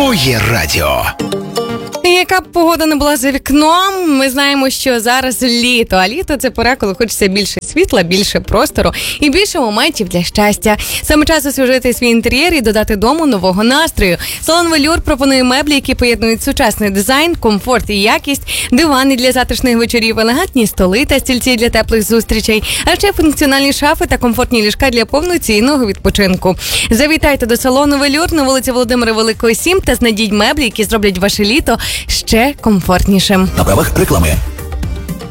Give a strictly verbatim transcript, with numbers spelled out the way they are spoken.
Твоє радіо. Яка б погода не була за вікном, ми знаємо, що зараз літо, а літо – це пора, коли хочеться більше світла, більше простору і більше моментів для щастя. Саме час освіжити свій інтер'єр і додати дому нового настрою. Салон «Велюр» пропонує меблі, які поєднують сучасний дизайн, комфорт і якість, дивани для затишних вечорів, елегантні столи та стільці для теплих зустрічей, а ще функціональні шафи та комфортні ліжка для повноцінного відпочинку. Завітайте до салону «Велюр» на вулиці Володимира Великого, сім та знайдіть меблі, які зроблять ваше літо ще комфортнішим. На правах реклами.